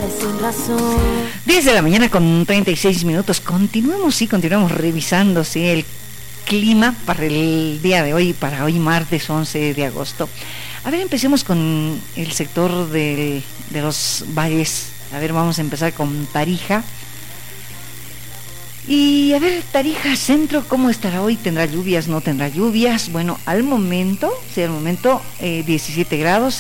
sin razón. 10 de la mañana con 36 minutos. Continuamos revisando, sí, el clima para el día de hoy, para hoy martes 11 de agosto. A ver, empecemos con el sector de los valles. A ver, vamos a empezar con Tarija. Y a ver, Tarija Centro, ¿cómo estará hoy? ¿Tendrá lluvias? ¿No tendrá lluvias? Bueno, al momento 17 grados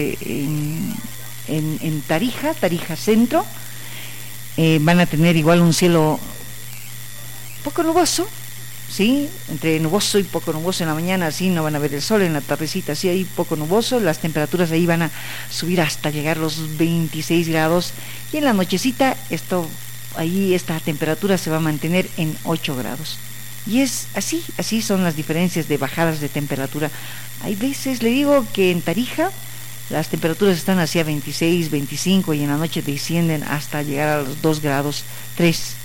en Tarija Centro. Van a tener igual un cielo poco nuboso, ¿sí? Entre nuboso y poco nuboso en la mañana, así no van a ver el sol. En la tardecita, sí, hay poco nuboso. Las temperaturas ahí van a subir hasta llegar los 26 grados. Y en la nochecita, esta temperatura se va a mantener en 8 grados. Y es así son las diferencias de bajadas de temperatura. Hay veces, le digo, que en Tarija las temperaturas están hacia 26, 25 y en la noche descienden hasta llegar a los 2 grados, 3.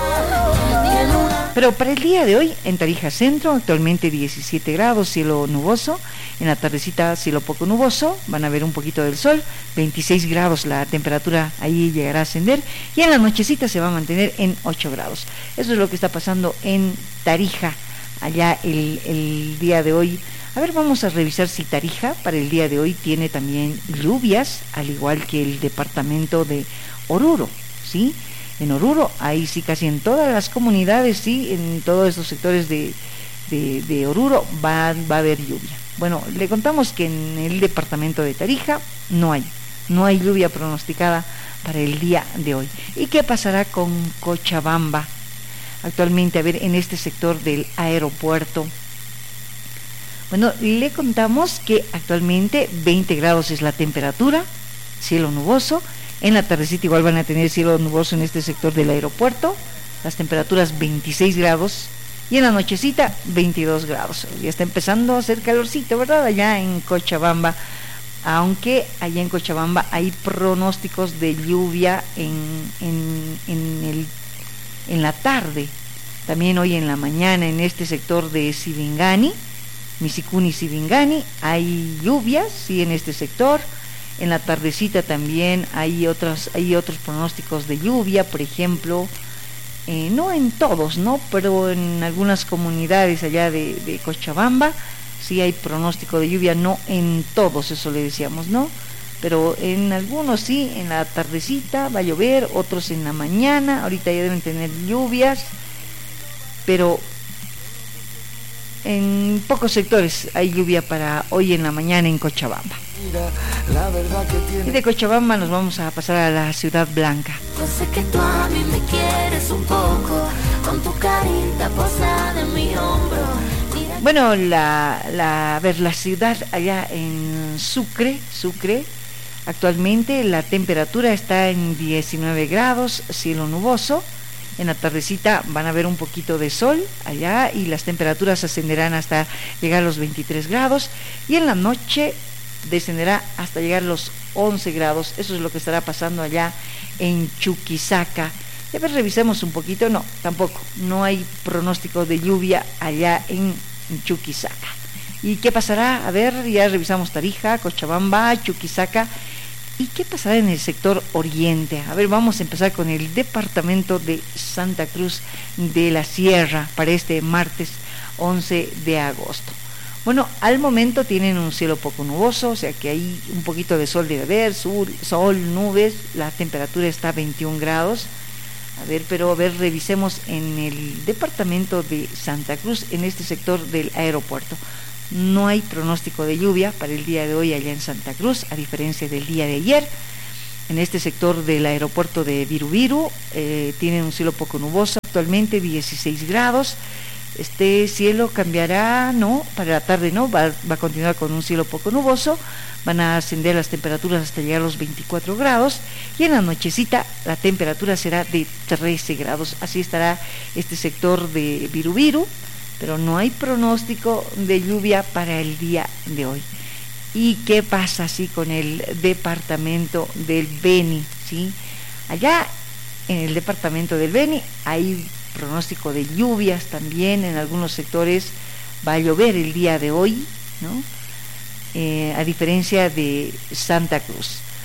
Pero para el día de hoy, en Tarija Centro, actualmente 17 grados, cielo nuboso. En la tardecita, cielo poco nuboso, van a ver un poquito del sol, 26 grados la temperatura ahí llegará a ascender. Y en la nochecita se va a mantener en 8 grados. Eso es lo que está pasando en Tarija, allá el día de hoy. A ver, vamos a revisar si Tarija para el día de hoy tiene también lluvias, al igual que el departamento de Oruro, ¿sí? En Oruro, ahí sí, casi en todas las comunidades, sí, en todos estos sectores de Oruro va a haber lluvia. Bueno, le contamos que en el departamento de Tarija no hay lluvia pronosticada para el día de hoy. ¿Y qué pasará con Cochabamba? Actualmente, a ver, en este sector del aeropuerto. Bueno, le contamos que actualmente 20 grados es la temperatura, cielo nuboso. En la tardecita igual van a tener cielo nuboso en este sector del aeropuerto, las temperaturas 26 grados y en la nochecita 22 grados. Ya está empezando a hacer calorcito, ¿verdad? Allá en Cochabamba, aunque allá en Cochabamba hay pronósticos de lluvia en la tarde, también hoy en la mañana en este sector de Sibingani, Misicuni Sibingani, hay lluvias, sí, en este sector. En la tardecita también hay otros pronósticos de lluvia, por ejemplo, no en todos, ¿no? Pero en algunas comunidades allá de Cochabamba sí hay pronóstico de lluvia, no en todos, eso le decíamos, ¿no? Pero en algunos sí, en la tardecita va a llover, otros en la mañana, ahorita ya deben tener lluvias, pero en pocos sectores hay lluvia para hoy en la mañana en Cochabamba. Y de Cochabamba nos vamos a pasar a la Ciudad Blanca. Yo sé que tú a mí me quieres un poco, con tu carita posada en mi hombro. Bueno, la ciudad allá en Sucre, actualmente la temperatura está en 19 grados, cielo nuboso. En la tardecita van a ver un poquito de sol allá y las temperaturas ascenderán hasta llegar a los 23 grados y en la noche descenderá hasta llegar a los 11 grados. Eso es lo que estará pasando allá en Chuquisaca. Y a ver, revisemos un poquito. No, tampoco, no hay pronóstico de lluvia allá en Chuquisaca. ¿Y qué pasará? A ver, ya revisamos Tarija, Cochabamba, Chuquisaca. ¿Y qué pasará en el sector oriente? A ver, vamos a empezar con el departamento de Santa Cruz de la Sierra para este martes 11 de agosto. Bueno, al momento tienen un cielo poco nuboso, o sea que hay un poquito de sol debe haber, sol, nubes, la temperatura está a 21 grados. A ver, revisemos en el departamento de Santa Cruz, en este sector del aeropuerto. No hay pronóstico de lluvia para el día de hoy allá en Santa Cruz, a diferencia del día de ayer. En este sector del aeropuerto de Virubiru tienen un cielo poco nuboso, actualmente 16 grados. Este cielo cambiará, no, para la tarde no, va a continuar con un cielo poco nuboso. Van a ascender las temperaturas hasta llegar a los 24 grados y en la nochecita la temperatura será de 13 grados. Así estará este sector de Virubiru, pero no hay pronóstico de lluvia para el día de hoy. ¿Y qué pasa así con el departamento del Beni? ¿Sí? Allá en el departamento del Beni hay pronóstico de lluvias también, en algunos sectores va a llover el día de hoy, ¿no? A diferencia de Santa Cruz.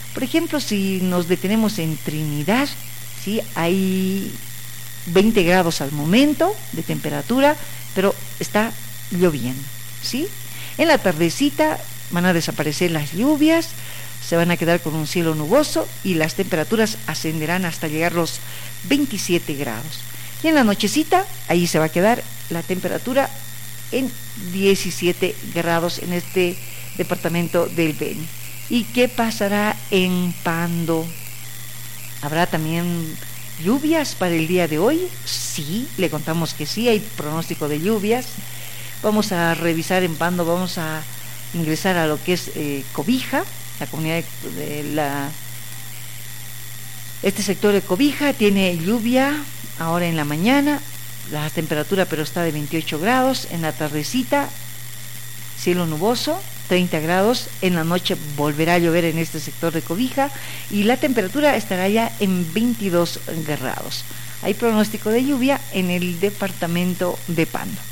Por ejemplo, si nos detenemos en Trinidad, ¿sí? Hay 20 grados al momento de temperatura, pero está lloviendo, ¿sí? En la tardecita van a desaparecer las lluvias, se van a quedar con un cielo nuboso y las temperaturas ascenderán hasta llegar a los 27 grados. Y en la nochecita, ahí se va a quedar la temperatura en 17 grados en este departamento del Beni. ¿Y qué pasará en Pando? ¿Habrá también lluvias para el día de hoy? Sí, le contamos que sí, hay pronóstico de lluvias. Vamos a revisar en Pando, vamos a ingresar a lo que es Cobija, la comunidad este sector de Cobija tiene lluvia ahora en la mañana, la temperatura pero está de 28 grados, en la tardecita cielo nuboso, 30 grados, en la noche volverá a llover en este sector de Cobija y la temperatura estará ya en 22 grados. Hay pronóstico de lluvia en el departamento de Pando.